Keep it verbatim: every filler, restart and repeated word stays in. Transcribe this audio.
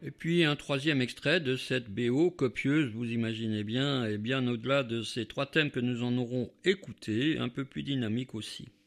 Et puis un troisième extrait de cette B O copieuse, vous imaginez bien, et bien au-delà de ces trois thèmes que nous en aurons écoutés, un peu plus dynamique aussi.